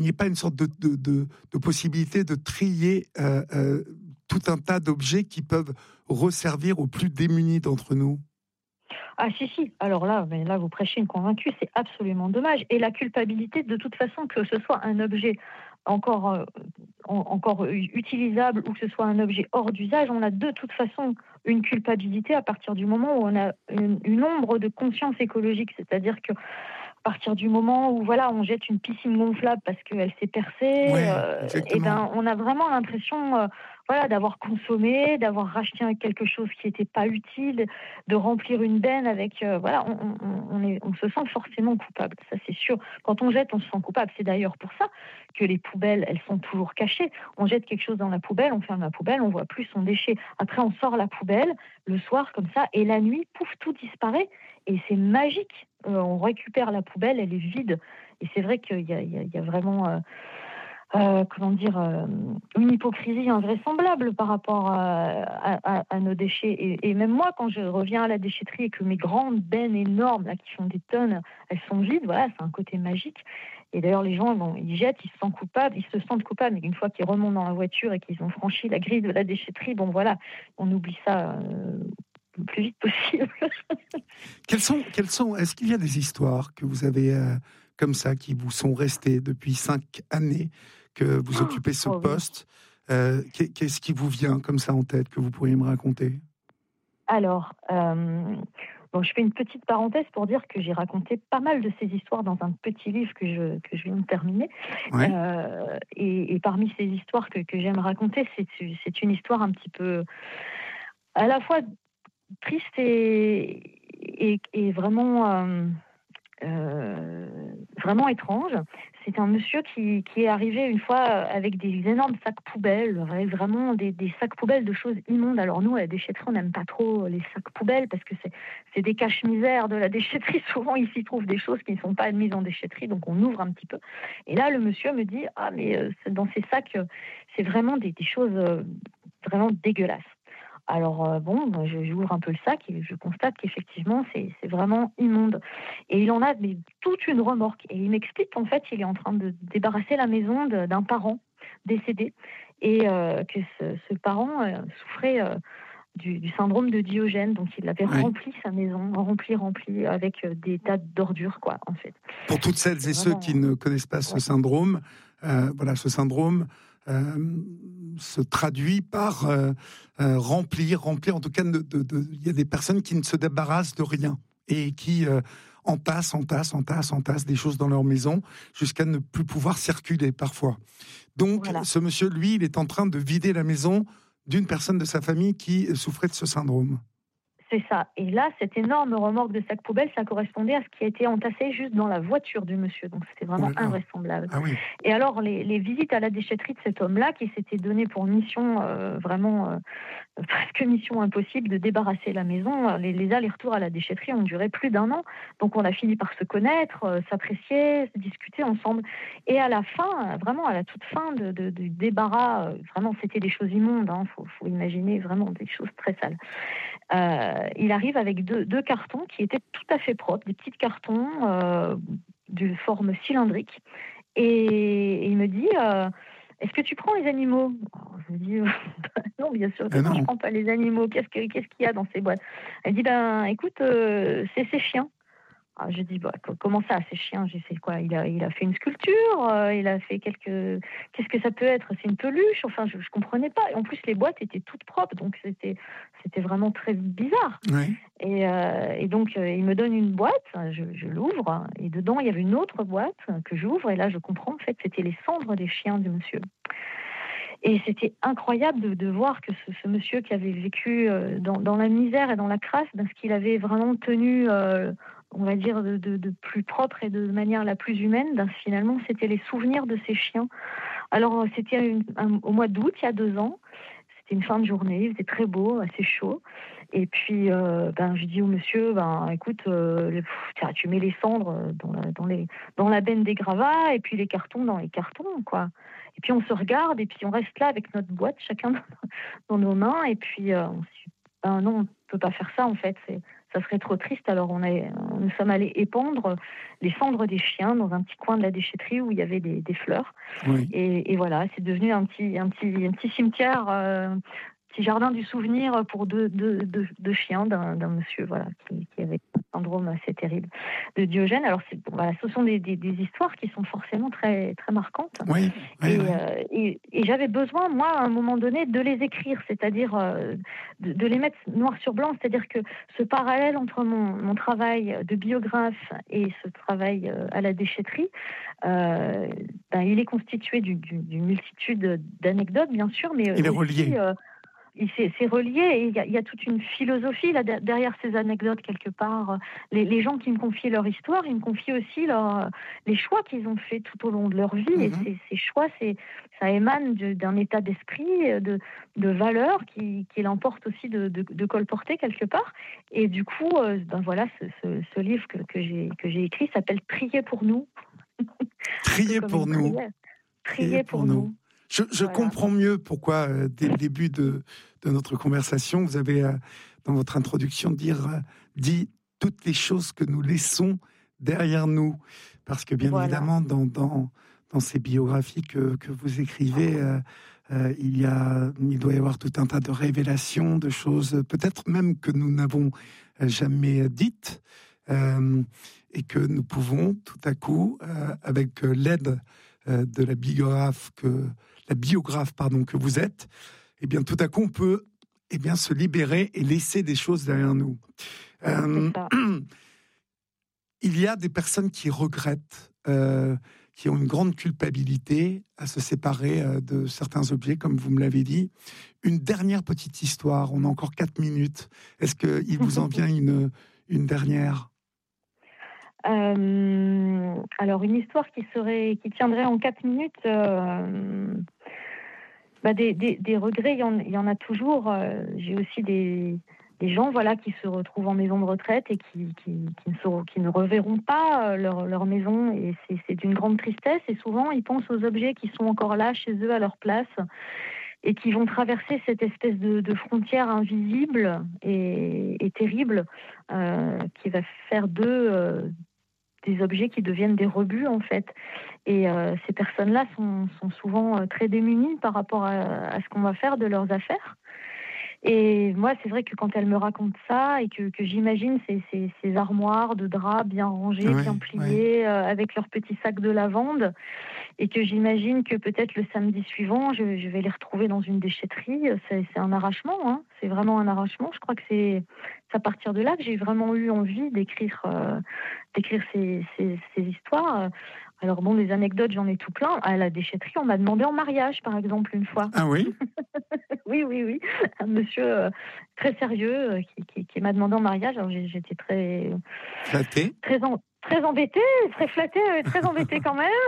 n'y ait pas une sorte de possibilité de trier tout un tas d'objets qui peuvent resservir aux plus démunis d'entre nous? Ah si. Alors là, mais là vous prêchez une convaincue, c'est absolument dommage. Et la culpabilité, de toute façon, que ce soit un objet encore, encore utilisable ou que ce soit un objet hors d'usage, on a de toute façon une culpabilité à partir du moment où on a une ombre de conscience écologique. C'est-à-dire que à partir du moment où voilà, on jette une piscine gonflable parce qu'elle s'est percée, Ouais, et exactement. ben, on a vraiment l'impression, voilà, d'avoir consommé, d'avoir racheté quelque chose qui n'était pas utile, de remplir une benne avec, voilà, on se sent forcément coupable, ça c'est sûr. Quand on jette, on se sent coupable. C'est d'ailleurs pour ça que les poubelles, elles sont toujours cachées. On jette quelque chose dans la poubelle, on ferme la poubelle, on voit plus son déchet. Après, on sort la poubelle le soir comme ça, et la nuit, pouf, tout disparaît. Et c'est magique. On récupère la poubelle, elle est vide. Et c'est vrai qu'il y a vraiment, comment dire, une hypocrisie invraisemblable par rapport à nos déchets. Et même moi, quand je reviens à la déchetterie et que mes grandes bennes énormes, là, qui font des tonnes, elles sont vides, voilà, c'est un côté magique. Et d'ailleurs, les gens, bon, ils jettent, ils se sentent coupables, mais une fois qu'ils remontent dans la voiture et qu'ils ont franchi la grille de la déchetterie, bon voilà, on oublie ça le plus vite possible. Est-ce qu'il y a des histoires que vous avez comme ça, qui vous sont restées depuis 5 années que vous occupez ce Oh oui. poste? Qu'est-ce qui vous vient comme ça en tête que vous pourriez me raconter? Alors, bon, je fais une petite parenthèse pour dire que j'ai raconté pas mal de ces histoires dans un petit livre que je viens de terminer. Ouais. Et parmi ces histoires que j'aime raconter, c'est une histoire un petit peu à la fois triste et vraiment, vraiment étrange. C'est un monsieur qui est arrivé une fois avec des énormes sacs poubelles, avec vraiment des sacs poubelles de choses immondes. Alors nous, à la déchetterie, on n'aime pas trop les sacs poubelles parce que c'est des caches-misères de la déchetterie. Souvent, il s'y trouve des choses qui ne sont pas admises en déchetterie, donc on ouvre un petit peu. Et là, le monsieur me dit: «Ah mais dans ces sacs, c'est vraiment des choses vraiment dégueulasses». Alors, bon, moi, j'ouvre un peu le sac et je constate qu'effectivement, c'est vraiment immonde. Et il en a mais toute une remorque. Et il m'explique qu'en fait, il est en train de débarrasser la maison d'un parent décédé, et que ce parent souffrait du syndrome de Diogène. Donc, il avait Ouais. rempli sa maison, rempli avec des tas d'ordures, quoi, en fait. Pour toutes Donc, celles et ceux qui vraiment, ne connaissent pas ce ouais. syndrome, voilà, ce syndrome se traduit par remplir. En tout cas, il y a des personnes qui ne se débarrassent de rien et qui entassent des choses dans leur maison jusqu'à ne plus pouvoir circuler parfois. Donc, Voilà. ce monsieur, lui, il est en train de vider la maison d'une personne de sa famille qui souffrait de ce syndrome. C'est ça. Et là, cette énorme remorque de sacs poubelles, ça correspondait à ce qui a été entassé juste dans la voiture du monsieur. Donc, c'était Oh vraiment là là. invraisemblable. Ah oui. Et alors, les visites à la déchetterie de cet homme-là, qui s'était donné pour mission vraiment presque mission impossible de débarrasser la maison. Les allers-retours à la déchetterie ont duré plus d'1 an. Donc on a fini par se connaître, s'apprécier, discuter ensemble. Et à la fin, vraiment à la toute fin du débarras, vraiment c'était des choses immondes, hein, faut imaginer vraiment des choses très sales. Il arrive avec deux cartons qui étaient tout à fait propres, des petits cartons de forme cylindrique. Et il me dit: «Est-ce que tu prends les animaux?» Alors je lui dis: «Non, bien sûr que Ah non, je non. prends pas les animaux. Qu'est-ce qu'il y a dans ces boîtes?» Elle dit: «Ben, écoute, c'est ces chiens». Ah, je dis: «Bah, comment ça, ces chiens?» J'ai fait quoi? Il a fait une sculpture, il a fait qu'est-ce que ça peut être? C'est une peluche? Enfin, je comprenais pas. Et en plus, les boîtes étaient toutes propres, donc c'était vraiment très bizarre. Oui. Et donc, il me donne une boîte, je l'ouvre, et dedans, il y avait une autre boîte que j'ouvre, et là, je comprends, en fait, c'était les cendres des chiens du monsieur. Et c'était incroyable de voir que ce monsieur qui avait vécu dans la misère et dans la crasse, ce qu'il avait vraiment tenu, on va dire, de plus propre et de manière la plus humaine, finalement, c'était les souvenirs de ces chiens. Alors, c'était au mois d'août, il y a 2 ans. C'était une fin de journée, il faisait très beau, assez chaud. Et puis, je dis au monsieur: «Ben, écoute, tiens, tu mets les cendres dans la benne des gravats, et puis les cartons dans les cartons, quoi. Et puis on se regarde, et puis on reste là avec notre boîte, chacun dans nos mains, et puis on se dit: "Ben non, on peut pas faire ça, en fait, ça serait trop triste. Alors nous sommes allés épandre les cendres des chiens dans un petit coin de la déchetterie où il y avait des fleurs. Oui. Et voilà, c'est devenu un petit cimetière, petit jardin du souvenir pour deux chiens d'un monsieur, voilà, qui avait un syndrome assez terrible de Diogène. Alors voilà, ce sont des histoires qui sont forcément très très marquantes. Oui. Et j'avais besoin, moi, à un moment donné, de les écrire, c'est-à-dire de les mettre noir sur blanc, c'est-à-dire que ce parallèle entre mon travail de biographe et ce travail à la déchetterie, il est constitué d'une multitude d'anecdotes, bien sûr, mais Il est aussi, relié. c'est relié, et il y a toute une philosophie là, derrière ces anecdotes, quelque part. Les gens qui me confient leur histoire, ils me confient aussi les choix qu'ils ont faits tout au long de leur vie. Et ces choix, ça émane d'un état d'esprit, de valeurs qui l'emportent aussi de colporter quelque part. Et du coup, voilà, ce livre que j'ai écrit s'appelle « Priez pour nous ». Priez pour nous. Priez pour nous. Je comprends mieux pourquoi, dès le début de notre conversation, vous avez, dans votre introduction, dit toutes les choses que nous laissons derrière nous. Parce que, bien évidemment, dans ces biographies que vous écrivez, il doit y avoir tout un tas de révélations, de choses, peut-être même que nous n'avons jamais dites, et que nous pouvons, tout à coup, avec l'aide de la biographe que vous êtes, eh bien, tout à coup, on peut se libérer et laisser des choses derrière nous. Il y a des personnes qui regrettent, qui ont une grande culpabilité à se séparer de certains objets, comme vous me l'avez dit. Une dernière petite histoire, on a encore 4 minutes. Est-ce qu'il vous en vient une dernière ? Alors, une histoire qui tiendrait en 4 minutes, des regrets, il y en a toujours. J'ai aussi des gens, voilà, qui se retrouvent en maison de retraite et qui ne reverront pas leur maison, et c'est d'une grande tristesse. Et souvent, ils pensent aux objets qui sont encore là chez eux à leur place, et qui vont traverser cette espèce de frontière invisible et terrible, qui va faire d'eux des objets qui deviennent des rebuts, en fait. Et ces personnes-là sont souvent très démunies par rapport à ce qu'on va faire de leurs affaires. Et moi, c'est vrai que quand elle me raconte ça, et que j'imagine ces armoires de draps bien rangées, bien pliées, avec leurs petits sacs de lavande, et que j'imagine que peut-être le samedi suivant, je vais les retrouver dans une déchetterie, c'est un arrachement, hein. C'est vraiment un arrachement. Je crois que c'est à partir de là que j'ai vraiment eu envie d'écrire ces histoires. Alors bon, des anecdotes, j'en ai tout plein. À la déchetterie, on m'a demandé en mariage, par exemple, une fois. Ah oui ? Oui. Un monsieur très sérieux qui m'a demandé en mariage. Alors j'étais très flattée, très embêtée, très flattée, très embêtée quand même.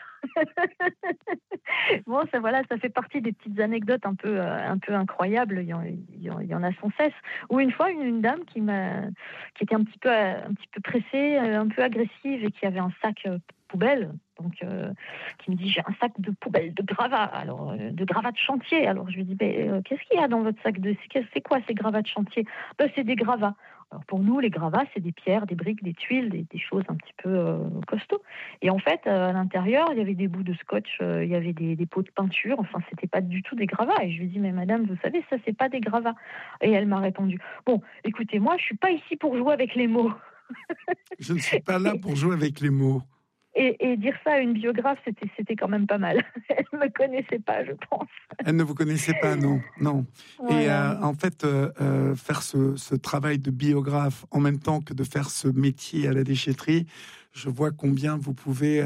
Bon, ça fait partie des petites anecdotes un peu incroyables. Il y en a sans cesse. Ou une fois, une dame qui était un petit peu pressée, un peu agressive, et qui avait un sac poubelle. Donc, qui me dit: j'ai un sac de poubelle de gravats, alors de gravats de chantier. Alors je lui dis: qu'est-ce qu'il y a dans votre sac c'est quoi ces gravats de chantier? C'est des gravats. Alors pour nous, les gravats, c'est des pierres, des briques, des tuiles, des choses un petit peu costauds. Et en fait, à l'intérieur, il y avait des bouts de scotch, il y avait des pots de peinture. Enfin, c'était pas du tout des gravats. Et je lui dis: mais madame, vous savez, ça, c'est pas des gravats. Et elle m'a répondu: bon, écoutez, moi, je suis pas ici pour jouer avec les mots. Je ne suis pas là pour jouer avec les mots. Et dire ça à une biographe, c'était quand même pas mal. Elle ne me connaissait pas, je pense. Elle ne vous connaissait pas, non. Voilà. Et en fait, faire ce travail de biographe en même temps que de faire ce métier à la déchetterie, je vois combien vous pouvez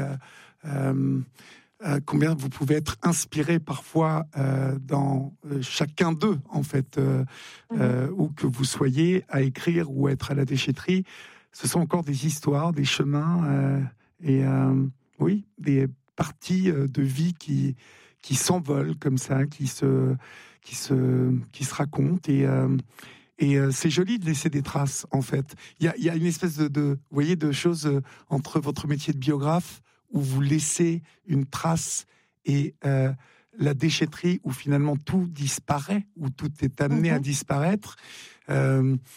être inspiré parfois dans chacun d'eux, en fait, où que vous soyez à écrire ou être à la déchetterie. Ce sont encore des histoires, des chemins... oui, des parties de vie qui s'envolent comme ça, qui se racontent, et c'est joli de laisser des traces, en fait. Il y a une espèce vous voyez, de choses entre votre métier de biographe, où vous laissez une trace, et la déchetterie, où finalement tout disparaît, où tout est amené à disparaître.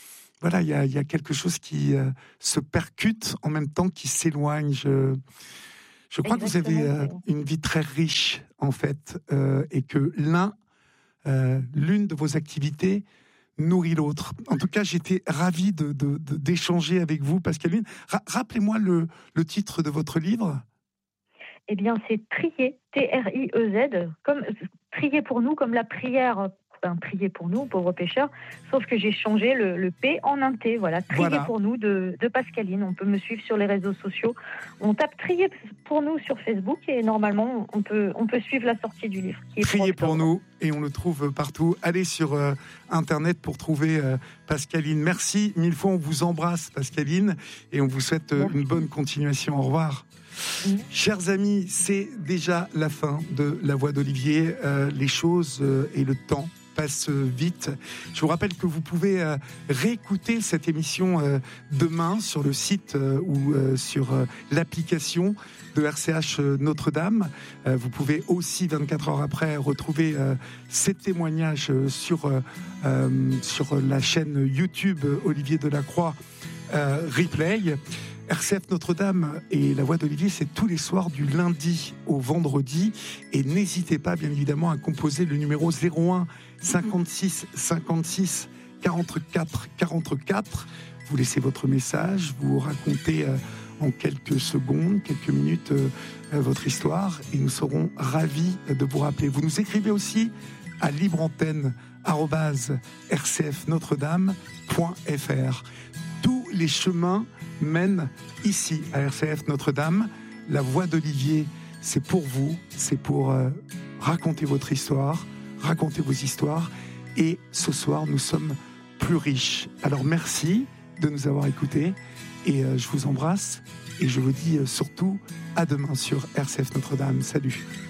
voilà, il y a quelque chose qui se percute en même temps qui s'éloigne. Je crois que vous avez une vie très riche, en fait, et que l'une de vos activités nourrit l'autre. En tout cas, j'étais ravi d'échanger avec vous, Pascaline. Rappelez-moi le titre de votre livre. Eh bien, c'est Trier, T-R-I-E-Z, comme trier pour nous, comme la prière. Prier pour nous, pauvres pécheurs, sauf que j'ai changé le P en un T. Voilà, Trier pour nous de Pascaline. On peut me suivre sur les réseaux sociaux. On tape Trier pour nous sur Facebook et normalement on peut suivre la sortie du livre. Trier pour nous, et on le trouve partout. Allez sur Internet pour trouver Pascaline. Merci mille fois, on vous embrasse Pascaline et on vous souhaite une bonne continuation. Au revoir. Chers amis, c'est déjà la fin de La Voix d'Olivier. Les choses et le temps passent vite. Je vous rappelle que vous pouvez réécouter cette émission demain sur le site ou sur l'application de RCH Notre-Dame. Vous pouvez aussi, 24 heures après, retrouver ces témoignages sur la chaîne YouTube Olivier Delacroix Replay. RCF Notre-Dame et La Voix d'Olivier, c'est tous les soirs du lundi au vendredi. Et n'hésitez pas, bien évidemment, à composer le numéro 01 56 56 44 44. Vous laissez votre message, vous racontez en quelques secondes, quelques minutes, votre histoire. Et nous serons ravis de vous rappeler. Vous nous écrivez aussi à libreantenne@rcfnotredame.fr. Tous les chemins mènent ici à RCF Notre-Dame. La Voix d'Olivier, c'est pour vous, c'est pour raconter votre histoire, raconter vos histoires. Et ce soir, nous sommes plus riches. Alors merci de nous avoir écoutés et je vous embrasse et je vous dis surtout à demain sur RCF Notre-Dame. Salut.